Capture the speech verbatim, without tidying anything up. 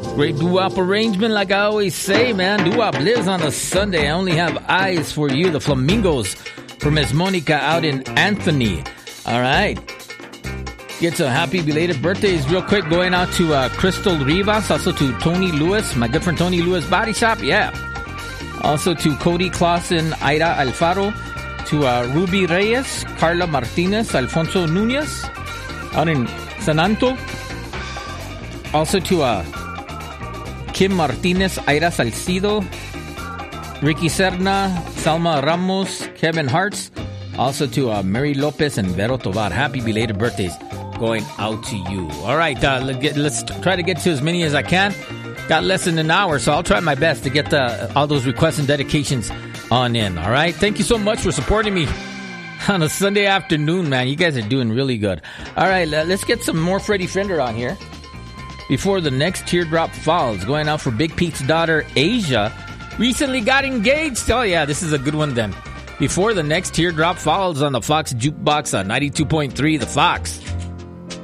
Great doo-wop arrangement, like I always say, man. Doo-wop lives on a Sunday. I only have eyes for you. The Flamingos for Miss Monica out in Anthony. All right. Get some happy belated birthdays real quick. Going out to uh, Crystal Rivas. Also to Tony Lewis. My good friend Tony Lewis Body Shop. Yeah. Also to Cody Clausen, Ira Alfaro. To uh, Ruby Reyes, Carla Martinez, Alfonso Nunez. Out in San Anto. Also to uh, Kim Martinez, Ira Salcido, Ricky Serna, Salma Ramos, Kevin Hartz. Also to uh, Mary Lopez and Vero Tovar. Happy belated birthdays going out to you. All right, uh, let's, get, let's try to get to as many as I can. Got less than an hour, so I'll try my best to get the, all those requests and dedications on in. All right, thank you so much for supporting me on a Sunday afternoon, man. You guys are doing really good. All right, let's get some more Freddie Fender on here before the next teardrop falls. Going out for Big Pete's daughter, Asia. Recently got engaged. Oh, yeah, this is a good one then. Before the next teardrop falls on the Fox Jukebox on ninety-two point three, The Fox.